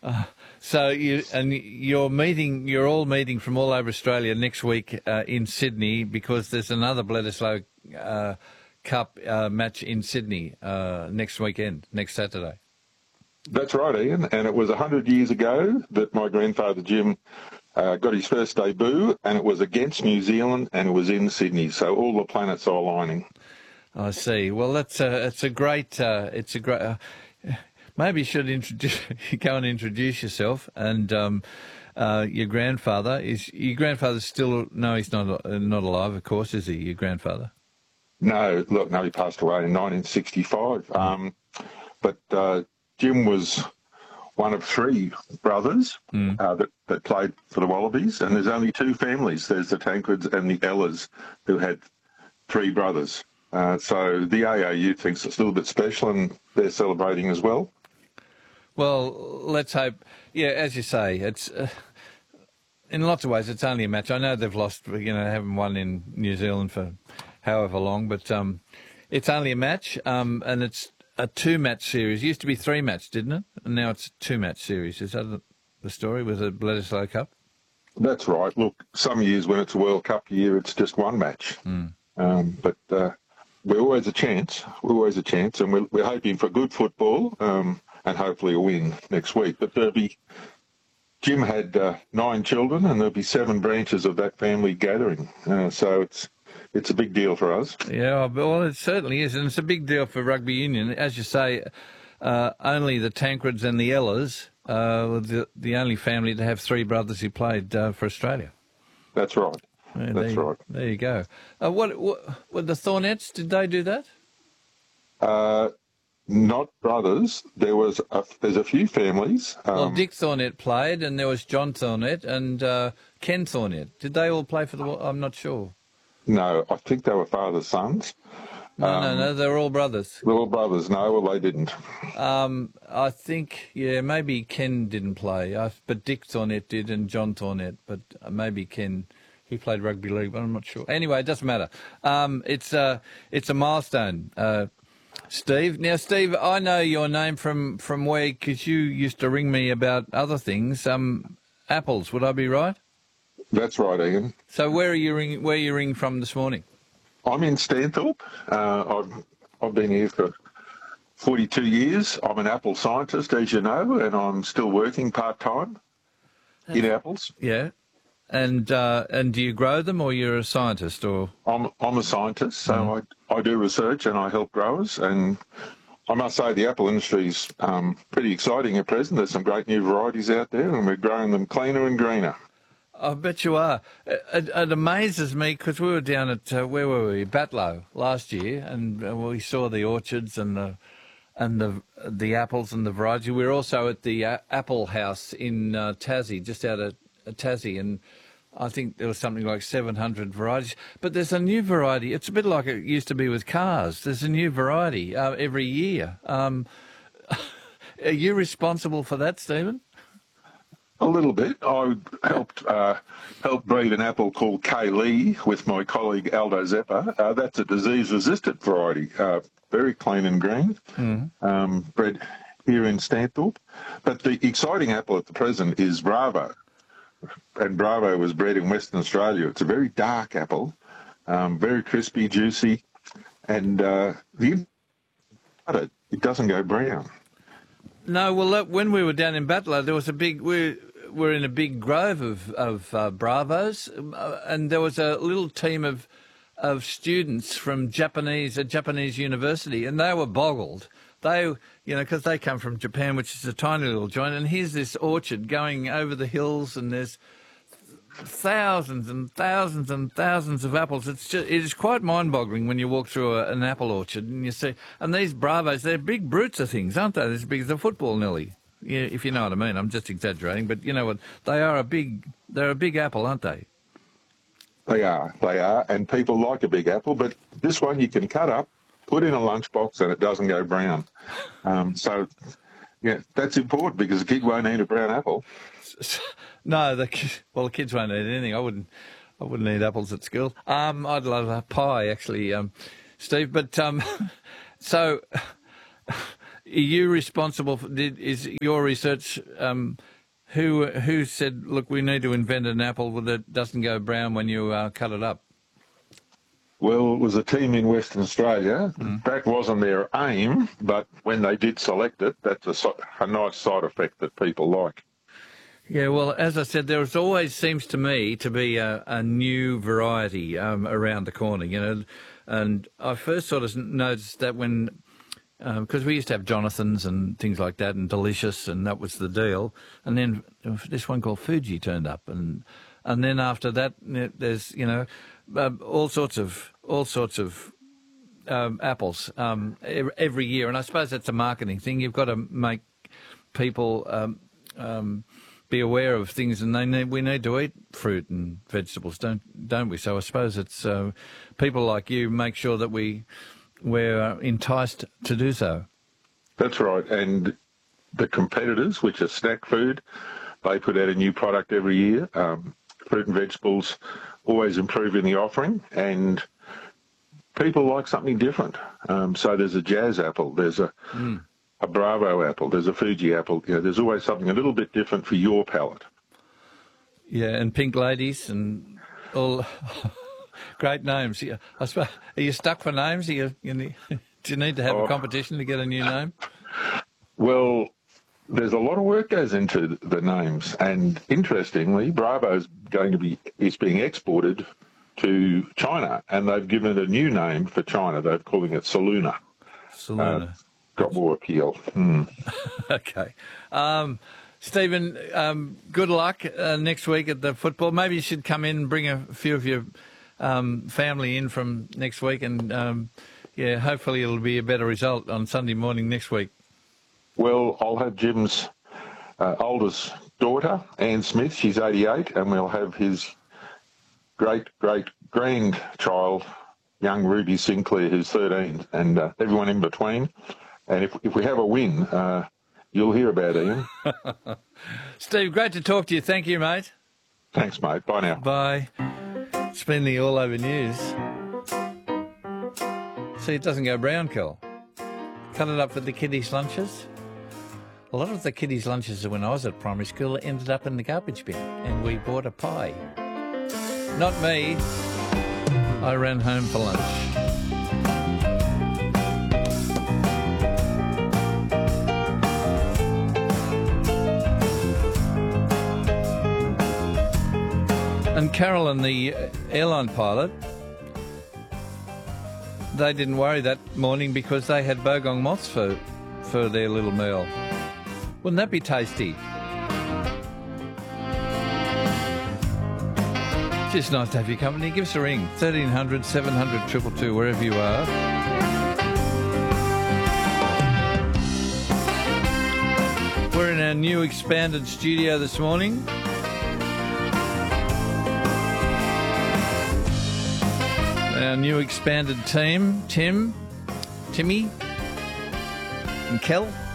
So you're all meeting from all over Australia next week in Sydney because there's another Bledisloe Cup match in Sydney next weekend, next Saturday. That's right, Ian. And it was 100 years ago that my grandfather Jim got his first debut, and it was against New Zealand, and it was in Sydney. So all the planets are aligning. I see. Well, it's a great. Maybe you should go and introduce yourself. And your grandfather still? No, he's not alive. Of course, is he? Your grandfather? No, he passed away in 1965. But Jim was one of three brothers that played for the Wallabies, and there's only two families. There's the Tancreds and the Ellas, who had three brothers. So the AAU thinks it's a little bit special, and they're celebrating as well. Well, let's hope. Yeah, as you say, it's in lots of ways it's only a match. I know they've lost, haven't won in New Zealand for however long, but it's only a match, and it's a two-match series. It used to be three-match, didn't it? And now it's a two-match series. Is that the story with the Bledisloe Cup? That's right. Look, some years when it's a World Cup year, it's just one match. But we're always a chance. And we're hoping for good football and hopefully a win next week. But Jim had 9 children, and there'll be 7 branches of that family gathering. So it's a big deal for us. Yeah, well, it certainly is, and it's a big deal for rugby union. As you say, only the Tancreds and the Ellas were the only family to have 3 brothers who played for Australia. That's right. Yeah, That's right. There you go. What were the Thornettes? Did they do that? Not brothers. There's a few families. Well, Dick Thornett played, and there was John Thornett and Ken Thornett. Did they all play for the? I'm not sure. No, I think they were father-sons. No, they're all brothers. They're all brothers. No, well, they didn't. I think, maybe Ken didn't play, but Dick Thornett did and John Thornett, but maybe Ken, he played rugby league, but I'm not sure. Anyway, it doesn't matter. It's a milestone, Steve. Now, Steve, I know your name from where, because you used to ring me about other things. Apples, would I be right? That's right, Ian. So where are you ringing from this morning? I'm in Stanthorpe. I've been here for 42 years. I'm an apple scientist, as you know, and I'm still working part-time in apples. Yeah. And do you grow them, or you're a scientist, or? I'm a scientist, so I do research and I help growers. And I must say the apple industry's pretty exciting at present. There's some great new varieties out there, and we're growing them cleaner and greener. I bet you are. It amazes me because we were down at where were we? Batlow last year, and we saw the orchards and the apples and the variety. We were also at the Apple House in Tassie, just out of Tassie, and I think there was something like 700 varieties. But there's a new variety. It's a bit like it used to be with cars. There's a new variety every year. Are you responsible for that, Stephen? A little bit. I helped breed an apple called K. Lee with my colleague Aldo Zeppa. That's a disease-resistant variety, very clean and green, bred here in Stanthorpe. But the exciting apple at the present is Bravo, and Bravo was bred in Western Australia. It's a very dark apple, very crispy, juicy, and it doesn't go brown. No, well, when we were down in Batlow, there was we're in a big grove of Bravos, and there was a little team of students from a Japanese university, and they were boggled. They, because they come from Japan, which is a tiny little joint, and here's this orchard going over the hills, and there's thousands and thousands and thousands of apples. It is quite mind-boggling when you walk through an apple orchard and you see. And these Bravos, they're big brutes of things, aren't they? They're as big as a football, nearly. Yeah, if you know what I mean. I'm just exaggerating, but you know what? They're a big apple, aren't they? They are, and people like a big apple. But this one you can cut up, put in a lunchbox, and it doesn't go brown. So, that's important because the kid won't eat a brown apple. No, the kids won't eat anything. I wouldn't eat apples at school. I'd love a pie, actually, Steve. But so you responsible for? Is your research? Who said, look, we need to invent an apple that doesn't go brown when you cut it up? Well, it was a team in Western Australia. That wasn't their aim, but when they did select it, that's a nice side effect that people like. Yeah, well, as I said, there always seems to me to be a new variety around the corner, you know. And I first sort of noticed that when, because we used to have Jonathan's and things like that, and Delicious, and that was the deal. And then this one called Fuji turned up, and then after that, there's, you know, all sorts of apples every year. And I suppose that's a marketing thing. You've got to make people be aware of things, and we need to eat fruit and vegetables, don't we? So I suppose it's people like you make sure that we're enticed to do so. That's right, and the competitors, which are snack food, they put out a new product every year. Fruit and vegetables always improving the offering, and people like something different. So there's a Jazz apple, there's a Bravo apple, there's a Fuji apple. You know, there's always something a little bit different for your palate. Yeah, and Pink Ladies and all great names. Yeah, I suppose, are you stuck for names? Do you need to have a competition to get a new name? Well, there's a lot of work goes into the names, and interestingly, Bravo is being exported to China, and they've given it a new name for China. They're calling it Saluna. Saluna. Got more appeal. Okay. Stephen, good luck next week at the football. Maybe you should come in and bring a few of your family in from next week, and hopefully it'll be a better result on Sunday morning next week. Well, I'll have Jim's oldest daughter, Anne Smith. She's 88, and we'll have his great-grandchild, young Ruby Sinclair, who's 13, and everyone in between. And if we have a win, you'll hear about it, Ian. Steve, great to talk to you. Thank you, mate. Thanks, mate. Bye now. Bye. It's been the All Over News. See, it doesn't go brown, Kel. Cut it up for the kiddies' lunches. A lot of the kiddies' lunches when I was at primary school ended up in the garbage bin, and we bought a pie. Not me. I ran home for lunch. And Carolyn, the airline pilot, they didn't worry that morning because they had bogong moths for their little meal. Wouldn't that be tasty? Just nice to have your company. Give us a ring, 1300 700 222, wherever you are. We're in our new expanded studio this morning. Our new expanded team, Timmy and Kel.